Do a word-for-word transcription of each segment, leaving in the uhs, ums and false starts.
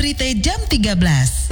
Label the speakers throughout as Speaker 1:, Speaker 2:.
Speaker 1: Berita jam tiga belas.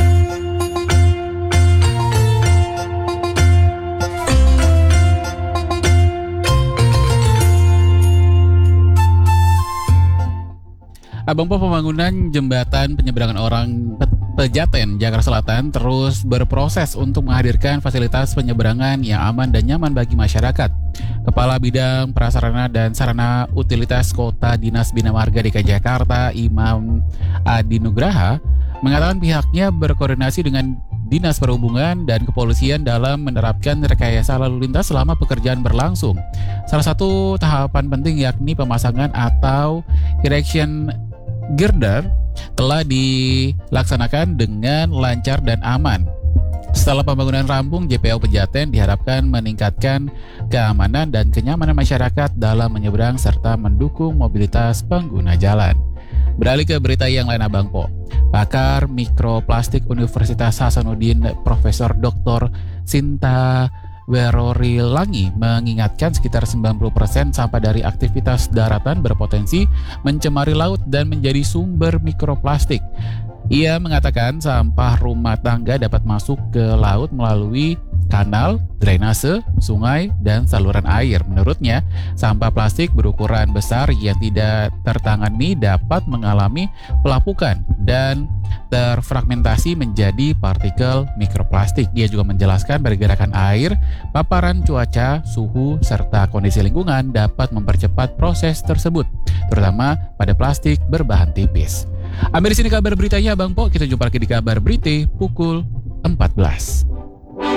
Speaker 2: Abang Po, pembangunan jembatan penyeberangan orang Pe- Pejaten, Jakarta Selatan terus berproses untuk menghadirkan fasilitas penyeberangan yang aman dan nyaman bagi masyarakat. Kepala Bidang Prasarana dan Sarana Utilitas Kota Dinas Bina Marga D K Jakarta, Imam Adi Nugraha, mengatakan pihaknya berkoordinasi dengan Dinas Perhubungan dan Kepolisian dalam menerapkan rekayasa lalu lintas selama pekerjaan berlangsung. Salah satu tahapan penting yakni pemasangan atau erection girder telah dilaksanakan dengan lancar dan aman. Setelah pembangunan rampung, J P O Pejaten diharapkan meningkatkan keamanan dan kenyamanan masyarakat dalam menyeberang serta mendukung mobilitas pengguna jalan. Beralih ke berita yang lain, Abang Po. Pakar mikroplastik Universitas Hasanuddin Profesor Doktor Sinta Werorilangi mengingatkan sekitar sembilan puluh persen sampah dari aktivitas daratan berpotensi mencemari laut dan menjadi sumber mikroplastik. Ia mengatakan sampah rumah tangga dapat masuk ke laut melalui kanal, drainase, sungai, dan saluran air. Menurutnya, sampah plastik berukuran besar yang tidak tertangani dapat mengalami pelapukan dan terfragmentasi menjadi partikel mikroplastik. Dia juga menjelaskan pergerakan air, paparan cuaca, suhu, serta kondisi lingkungan dapat mempercepat proses tersebut, terutama pada plastik berbahan tipis. Ambil di sini kabar beritanya, Bang Po. Kita jumpa lagi di kabar berita pukul empat belas.